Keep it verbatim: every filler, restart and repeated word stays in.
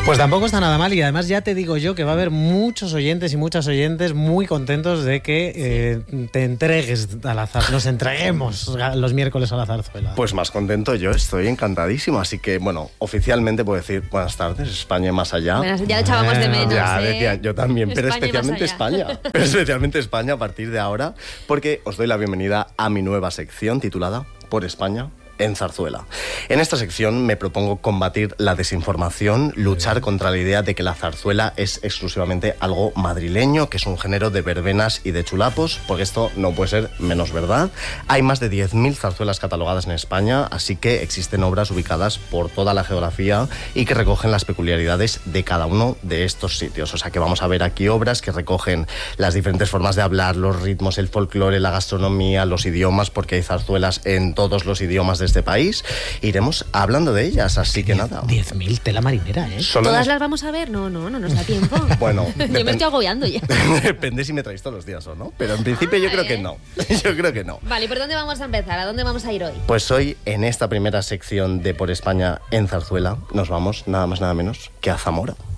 Pues tampoco está nada mal y además ya te digo yo que va a haber muchos oyentes y muchas oyentes muy contentos de que eh, te entregues a la zarzuela, nos entreguemos los miércoles a la zarzuela. Pues más contento yo, estoy encantadísimo, así que bueno, oficialmente puedo decir buenas tardes, España y más allá. Bueno, ya lo echábamos de menos, Ya ¿eh? decía, yo también, pero España especialmente España, pero especialmente España a partir de ahora, porque os doy la bienvenida a mi nueva sección titulada Por España en Zarzuela. En esta sección me propongo combatir la desinformación, luchar contra la idea de que la zarzuela es exclusivamente algo madrileño, que es un género de verbenas y de chulapos, porque esto no puede ser menos verdad. Hay más de diez mil zarzuelas catalogadas en España, así que existen obras ubicadas por toda la geografía y que recogen las peculiaridades de cada uno de estos sitios. O sea que vamos a ver aquí obras que recogen las diferentes formas de hablar, los ritmos, el folclore, la gastronomía, los idiomas, porque hay zarzuelas en todos los idiomas de este país. Iremos hablando de ellas, así que nada. diez mil, tela marinera, ¿eh? Solo ¿Todas nos... las vamos a ver? No, no, no nos da tiempo. Bueno, yo depend... me estoy agobiando ya. Depende si me traéis todos los días o no, pero en principio yo creo que no. Yo creo que no. Vale, ¿por dónde vamos a empezar? ¿A dónde vamos a ir hoy? Pues hoy, en esta primera sección de Por España en Zarzuela, nos vamos nada más nada menos que a Zamora.